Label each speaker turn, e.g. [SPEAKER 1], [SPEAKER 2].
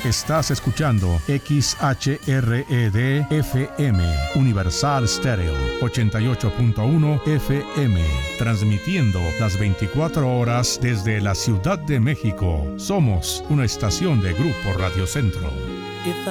[SPEAKER 1] Estás escuchando XHRED FM, Universal Stereo, 88.1 FM, transmitiendo las 24 horas desde la Ciudad de México. Somos una estación de Grupo Radio Centro.
[SPEAKER 2] If